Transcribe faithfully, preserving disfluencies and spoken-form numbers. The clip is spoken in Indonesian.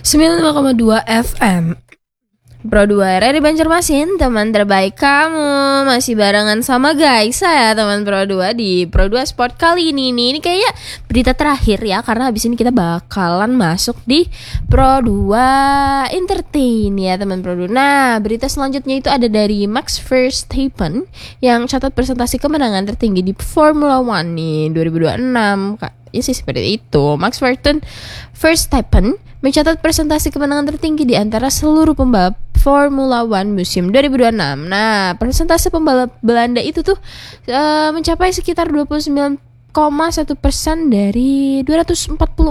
sembilan puluh lima koma dua F M Pro dua R R I Banjarmasin, teman terbaik kamu. Masih barengan sama guys, saya teman Pro dua di Pro dua Sport kali ini nih. Ini kayaknya berita terakhir ya, karena habis ini kita bakalan masuk di Pro dua Entertain ya teman Pro dua. Nah, berita selanjutnya itu ada dari Max Verstappen yang catat presentasi kemenangan tertinggi di Formula One nih dua ribu dua puluh enam. Ya sih seperti itu. Max Verstappen Verstappen mencatat presentasi kemenangan tertinggi di antara seluruh pembalap Formula One musim dua ribu dua puluh enam. Nah, presentase pembalap Belanda itu tuh uh, mencapai sekitar dua puluh sembilan koma satu persen dari dua ratus empat puluh